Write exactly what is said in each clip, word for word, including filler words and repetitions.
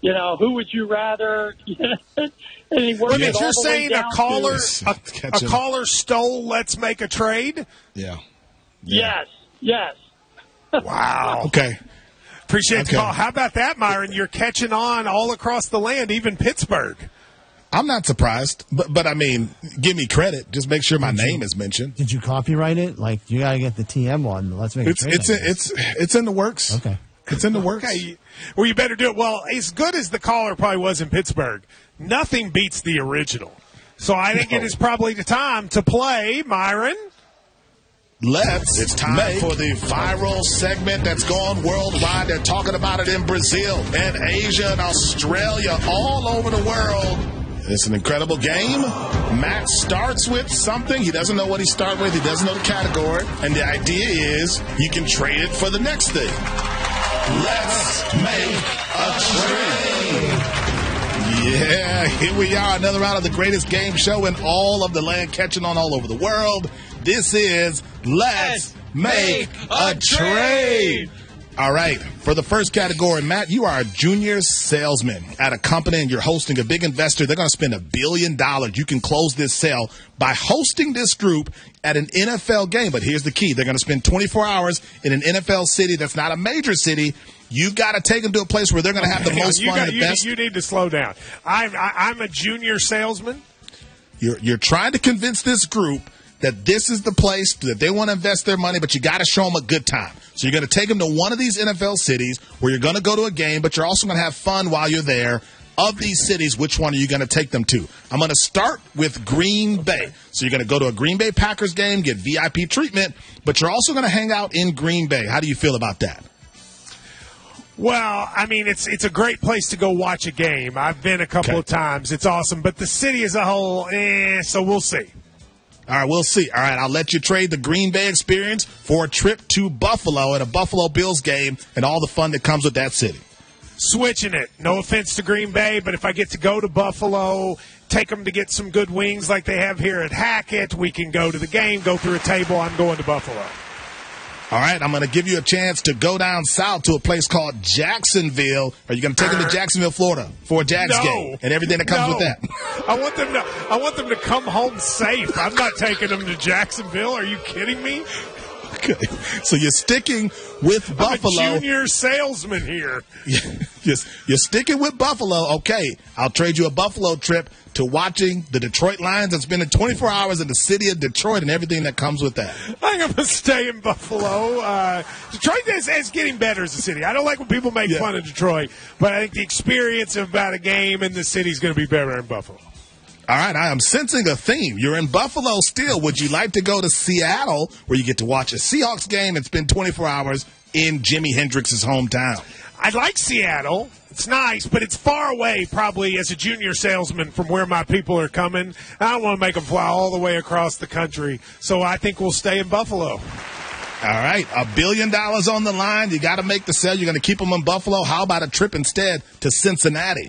You know, who would you rather? And he worked Well, it all you're the way saying a down caller, to- a, a caller stole "Let's Make a Trade." Yeah. Yes, yes. Wow. Okay. Appreciate Okay. the call. How about that, Myron? You're catching on all across the land, even Pittsburgh. I'm not surprised, but but I mean, give me credit. Just make sure my Did you- name is mentioned. Did you copyright it? Like, you got to get the T M one. Let's make It's a trade. it's I guess. it's it's in the works. Okay. It's in the works. Okay. Well, you better do it. Well, as good as the caller probably was in Pittsburgh, nothing beats the original. So I think No. it is probably the time to play, Myron. Let's It's time make for the viral segment that's gone worldwide. They're talking about it in Brazil and Asia and Australia, all over the world. It's an incredible game. Matt starts with something. He doesn't know what he starts with. He doesn't know the category. And the idea is you can trade it for the next thing. Let's make a trade. Yeah, here we are. Another round of the greatest game show in all of the land, catching on all over the world. This is Let's Make a Trade. All right, for the first category, Matt, you are a junior salesman at a company and you're hosting a big investor. They're going to spend a billion dollars. You can close this sale by hosting this group at an N F L game. But here's the key. They're going to spend twenty-four hours in an N F L city that's not a major city. You've got to take them to a place where they're going to have the most you fun got, and the you, best. You need to slow down. I'm, I, I'm a junior salesman. You're, you're trying to convince this group that this is the place that they want to invest their money, but you got to show them a good time. So you're going to take them to one of these N F L cities where you're going to go to a game, but you're also going to have fun while you're there. Of these cities, which one are you going to take them to? I'm going to start with Green Bay. So you're going to go to a Green Bay Packers game, get V I P treatment, but you're also going to hang out in Green Bay. How do you feel about that? Well, I mean, it's it's a great place to go watch a game. I've been a couple Okay. of times. It's awesome. But the city as a whole, eh, so we'll see. All right, we'll see. All right, I'll let you trade the Green Bay experience for a trip to Buffalo at a Buffalo Bills game and all the fun that comes with that city. Switching it. No offense to Green Bay, but if I get to go to Buffalo, take them to get some good wings like they have here at Hackett, we can go to the game, go through a table. I'm going to Buffalo. All right, I'm going to give you a chance to go down south to a place called Jacksonville. Are you going to take them to Jacksonville, Florida for a Jags No. game and everything that comes No. with that? I want them to. I want them to come home safe. I'm not taking them to Jacksonville. Are you kidding me? Okay. So you're sticking with Buffalo. I'm a junior salesman here. Yes, you're sticking with Buffalo. Okay, I'll trade you a Buffalo trip to watching the Detroit Lions and spending twenty-four hours in the city of Detroit and everything that comes with that. I think I'm going to stay in Buffalo. Uh, Detroit is, is getting better as a city. I don't like when people make Yeah. fun of Detroit, but I think the experience about a game in the city is going to be better in Buffalo. All right, I am sensing a theme. You're in Buffalo still. Would you like to go to Seattle where you get to watch a Seahawks game and spend twenty-four hours in Jimi Hendrix's hometown? I like Seattle. It's nice, but it's far away probably as a junior salesman from where my people are coming. I don't want to make them fly all the way across the country, so I think we'll stay in Buffalo. All right, a billion dollars on the line. You got to make the sale. You're going to keep them in Buffalo. How about a trip instead to Cincinnati?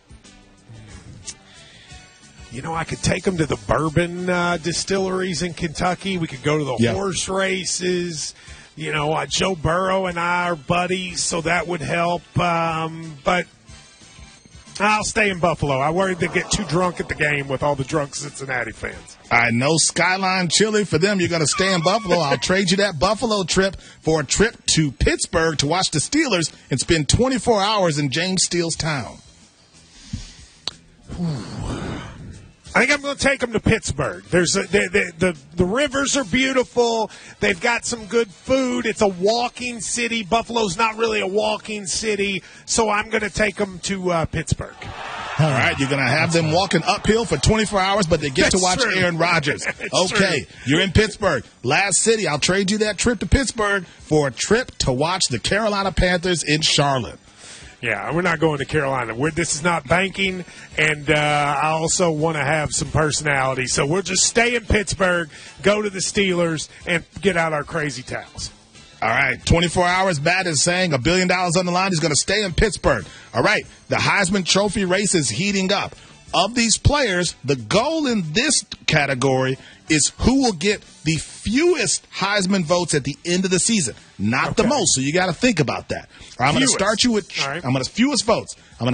You know, I could take them to the bourbon uh, distilleries in Kentucky. We could go to the Yeah. horse races. You know, uh, Joe Burrow and I are buddies, so that would help. Um, but I'll stay in Buffalo. I worried they'd get too drunk at the game with all the drunk Cincinnati fans. I know Skyline Chili for them. You're going to stay in Buffalo. I'll trade you that Buffalo trip for a trip to Pittsburgh to watch the Steelers and spend twenty-four hours in James Steele's town. I think I'm going to take them to Pittsburgh. There's a, the, the the the rivers are beautiful. They've got some good food. It's a walking city. Buffalo's not really a walking city, so I'm going to take them to uh, Pittsburgh. All right, you're going to have them walking uphill for twenty-four hours, but they get to That's watch true. Aaron Rodgers. That's Okay, true. you're in Pittsburgh. Last city, I'll trade you that trip to Pittsburgh for a trip to watch the Carolina Panthers in Charlotte. Yeah, we're not going to Carolina. We're, this is not banking, and uh, I also want to have some personality. So we'll just stay in Pittsburgh, go to the Steelers, and get out our crazy towels. All right, twenty-four hours. Matt is saying a billion dollars on the line. He's going to stay in Pittsburgh. All right, the Heisman Trophy race is heating up. Of these players, the goal in this category is who will get the fewest Heisman votes at the end of the season, not the Okay. most. So you got to think about that. All right, I'm going to Fewest. start you with All right. I'm going to fewest votes. I'm going to